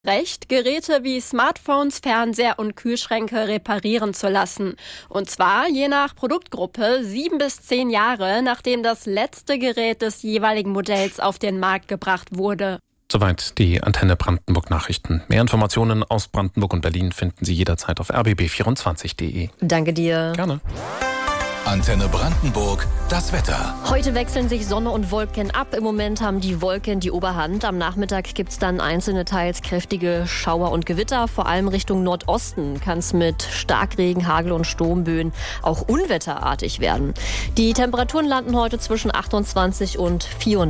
Recht, Geräte wie Smartphones, Fernseher und Kühlschränke reparieren zu lassen. Und zwar je nach Produktgruppe 7 bis 10 Jahre, nachdem das letzte Gerät des jeweiligen Modells auf den Markt gebracht wurde. Soweit die Antenne Brandenburg Nachrichten. Mehr Informationen aus Brandenburg und Berlin finden Sie jederzeit auf rbb24.de. Danke dir. Gerne. Antenne Brandenburg, das Wetter. Heute wechseln sich Sonne und Wolken ab. Im Moment haben die Wolken die Oberhand. Am Nachmittag gibt es dann einzelne teils kräftige Schauer und Gewitter. Vor allem Richtung Nordosten kann es mit Starkregen, Hagel und Sturmböen auch unwetterartig werden. Die Temperaturen landen heute zwischen 28 und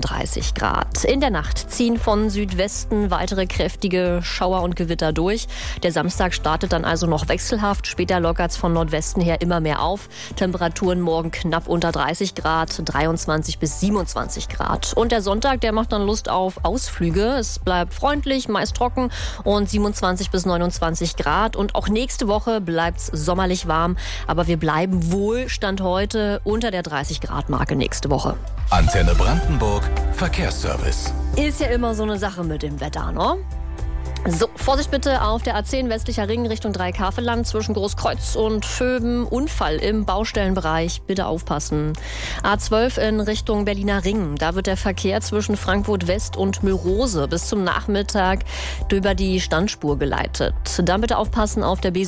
34 Grad. In der Nacht ziehen von Südwesten weitere kräftige Schauer und Gewitter durch. Der Samstag startet dann also noch wechselhaft. Später lockert es von Nordwesten her immer mehr auf. Temperaturen morgen knapp unter 30 Grad, 23 bis 27 Grad. Und der Sonntag, der macht dann Lust auf Ausflüge. Es bleibt freundlich, meist trocken und 27 bis 29 Grad. Und auch nächste Woche bleibt es sommerlich warm. Aber wir bleiben wohl, Stand heute, unter der 30-Grad-Marke nächste Woche. Antenne Brandenburg, Verkehrsservice. Ist ja immer so eine Sache mit dem Wetter, ne? So, Vorsicht bitte auf der A10 westlicher Ring Richtung Dreieckhavelland zwischen Großkreuz und Schöben. Unfall im Baustellenbereich. Bitte aufpassen. A12 in Richtung Berliner Ring. Da wird der Verkehr zwischen Frankfurt West und Mülrose bis zum Nachmittag über die Standspur geleitet. Dann bitte aufpassen auf der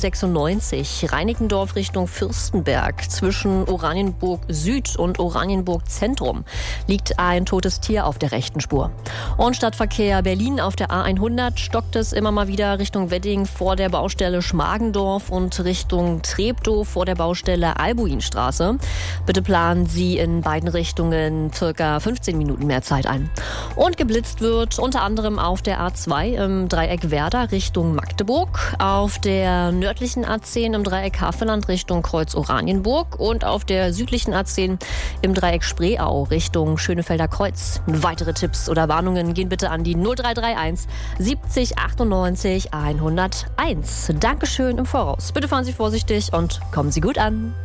B96 Reinickendorf Richtung Fürstenberg. Zwischen Oranienburg Süd und Oranienburg Zentrum liegt ein totes Tier auf der rechten Spur. Und Stadtverkehr Berlin auf der A100 stockt es immer mal wieder Richtung Wedding vor der Baustelle Schmargendorf und Richtung Treptow vor der Baustelle Albuinstraße. Bitte planen Sie in beiden Richtungen ca. 15 Minuten mehr Zeit ein. Und geblitzt wird unter anderem auf der A2 im Dreieck Werder Richtung Magdeburg, auf der nördlichen A10 im Dreieck Havelland Richtung Kreuz Oranienburg und auf der südlichen A10 im Dreieck Spreeau Richtung Schönefelder Kreuz. Weitere Tipps oder Warnungen gehen bitte an die 0331 70 98 101. Dankeschön im Voraus. Bitte fahren Sie vorsichtig und kommen Sie gut an.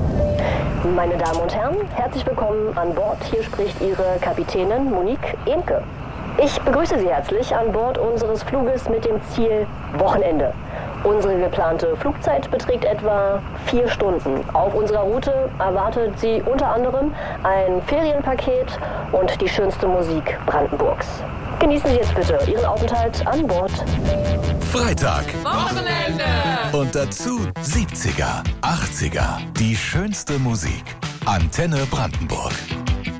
Meine Damen und Herren, herzlich willkommen an Bord. Hier spricht Ihre Kapitänin Monique Ehnke. Ich begrüße Sie herzlich an Bord unseres Fluges mit dem Ziel Wochenende. Unsere geplante Flugzeit beträgt etwa 4 Stunden. Auf unserer Route erwartet Sie unter anderem ein Ferienpaket und die schönste Musik Brandenburgs. Genießen Sie jetzt bitte Ihren Aufenthalt an Bord. Freitag. Wochenende. Und dazu 70er, 80er. Die schönste Musik. Antenne Brandenburg.